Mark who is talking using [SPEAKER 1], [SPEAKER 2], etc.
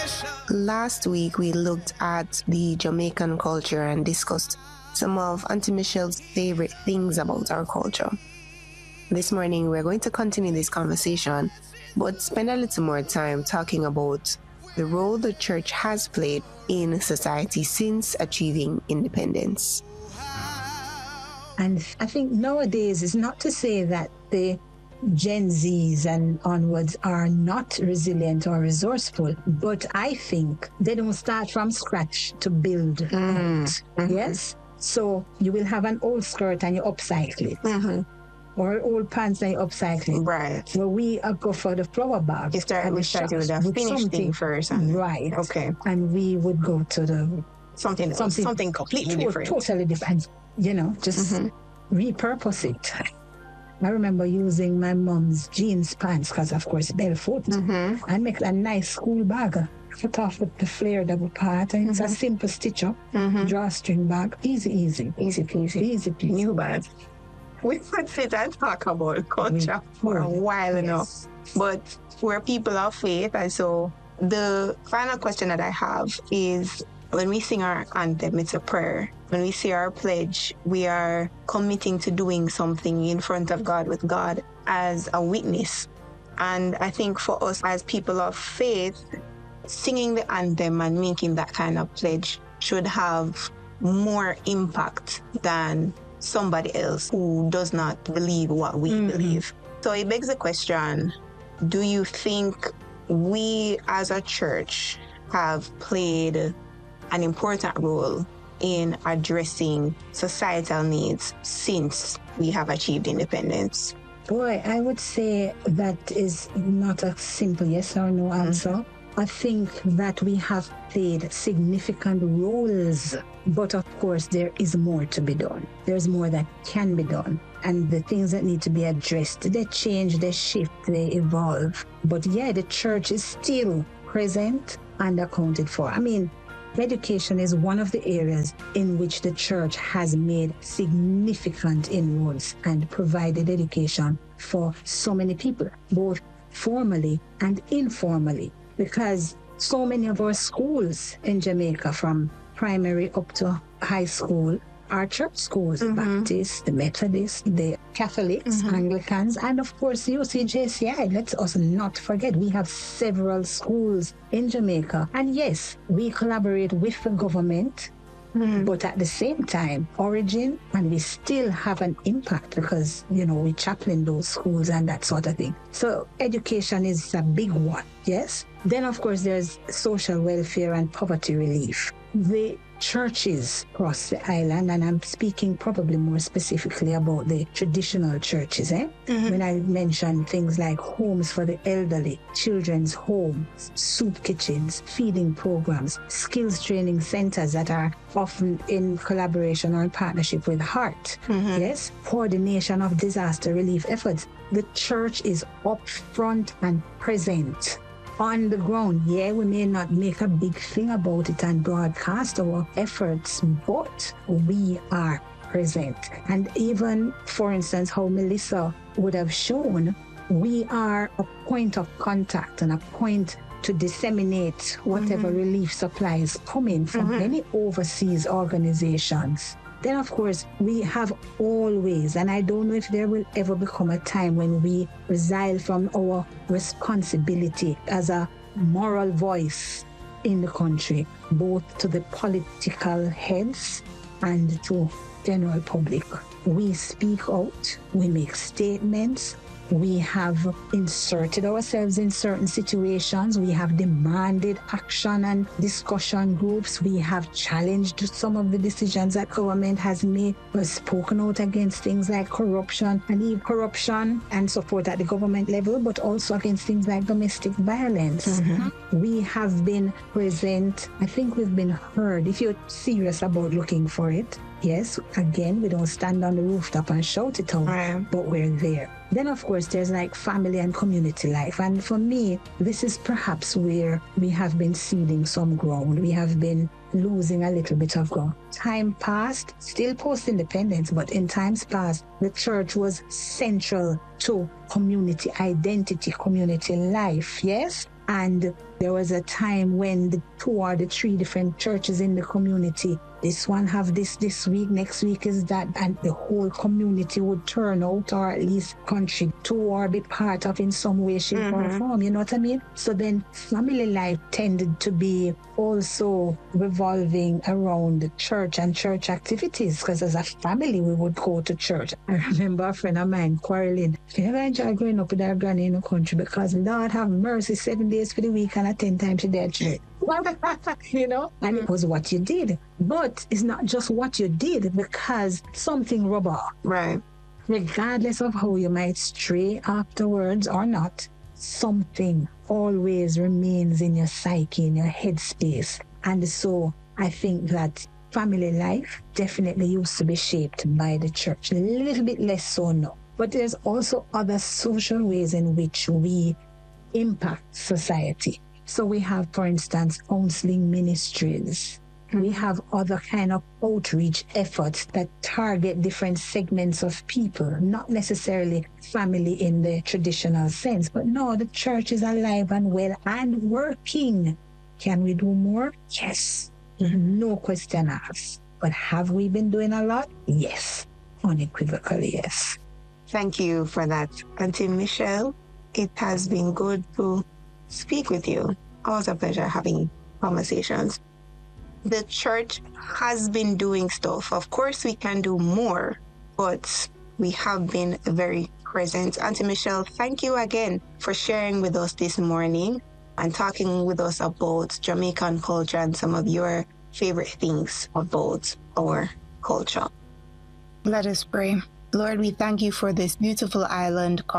[SPEAKER 1] Last week, we looked at the Jamaican culture and discussed some of Auntie Michelle's favorite things about our culture. This morning, we're going to continue this conversation, but spend a little more time talking about the role the church has played in society since achieving independence.
[SPEAKER 2] And I think nowadays it's not to say that the Gen Zs and onwards are not resilient or resourceful, but I think they don't start from scratch to build. Yes? So you will have an old skirt and you upcycle it. Or old pants and you upcycle it.
[SPEAKER 3] Right.
[SPEAKER 2] Well, we go for the flower bag.
[SPEAKER 3] We started with the finished thing first.
[SPEAKER 2] Right.
[SPEAKER 3] Okay.
[SPEAKER 2] And we would go to the
[SPEAKER 3] something completely different.
[SPEAKER 2] Totally different. Just repurpose it. I remember using my mom's jeans pants, because of course barefoot, and make a nice school bag. Cut off the flare double part, and it's a simple stitch up, drawstring bag. Easy peasy.
[SPEAKER 3] New bag. We could sit and talk about culture for a while now, but we're people of faith, and so the final question that I have is, when we sing our anthem, it's a prayer. When we say our pledge, we are committing to doing something in front of God, with God as a witness. And I think for us as people of faith, singing the anthem and making that kind of pledge should have more impact than somebody else who does not believe what we believe. So it begs the question, do you think we as a church have played an important role in addressing societal needs since we have achieved independence?
[SPEAKER 2] Boy, I would say that is not a simple yes or no answer. I think that we have played significant roles, but of course there is more to be done. There's more that can be done. And the things that need to be addressed, they change, they shift, they evolve. But yeah, the church is still present and accounted for. I mean, education is one of the areas in which the church has made significant inroads and provided education for so many people, both formally and informally, because so many of our schools in Jamaica, from primary up to high school, are church schools, Baptists, the Methodists, the Catholics, Anglicans, and of course UCJCI. Let's also not forget, we have several schools in Jamaica. And yes, we collaborate with the government, but at the same time, Origin, and we still have an impact because, we chaplain those schools and that sort of thing. So education is a big one, yes? Then, of course, there's social welfare and poverty relief. The churches across the island, and I'm speaking probably more specifically about the traditional churches, when I mention things like homes for the elderly, children's homes, soup kitchens, feeding programs, skills training centers that are often in collaboration or in partnership with HEART, yes, coordination of disaster relief efforts. The church is up front and present on the ground. Yeah, we may not make a big thing about it and broadcast our efforts, but we are present. And even, for instance, how Melissa would have shown, we are a point of contact and a point to disseminate whatever relief supplies coming from many overseas organizations. Then, of course, we have always, and I don't know if there will ever become a time when we resile from our responsibility as a moral voice in the country, both to the political heads and to general public. We speak out, we make statements, we have inserted ourselves in certain situations. We have demanded action and discussion groups. We have challenged some of the decisions that government has made. We've spoken out against things like corruption and support at the government level, but also against things like domestic violence. We have been present. I think we've been heard. If you're serious about looking for it, yes, again, we don't stand on the rooftop and shout it out, but we're there. Then, of course, there's like family and community life. And for me, this is perhaps where we have been ceding some ground. We have been losing a little bit of ground. Time past, still post-independence, but in times past, the church was central to community identity, community life, yes? And there was a time when the 2 or the 3 different churches in the community, this one have this week, next week is that, and the whole community would turn out or at least contribute to or be part of in some way, shape or form, you know what I mean? So then family life tended to be also revolving around the church and church activities, because as a family we would go to church. I remember a friend of mine quarreling. She never enjoyed growing up with our granny in the country because Lord have mercy, 7 days for the week and 10 times a day at church. You know, and it was what you did. But it's not just what you did, because something rub off.
[SPEAKER 3] Right.
[SPEAKER 2] Regardless of how you might stray afterwards or not, something always remains in your psyche, in your headspace. And so I think that family life definitely used to be shaped by the church, a little bit less so now. But there's also other social ways in which we impact society. So we have, for instance, counseling ministries. We have other kind of outreach efforts that target different segments of people, not necessarily family in the traditional sense, but no, the church is alive and well and working. Can we do more? Yes. No question asked. But have we been doing a lot? Yes. Unequivocally, yes.
[SPEAKER 3] Thank you for that, Auntie Michelle. It has been good to speak with you. Always a pleasure having conversations. The church has been doing stuff. Of course, we can do more, but we have been very present. Auntie Michelle, thank you again for sharing with us this morning and talking with us about Jamaican culture and some of your favorite things about our culture.
[SPEAKER 1] Let us pray. Lord, we thank you for this beautiful island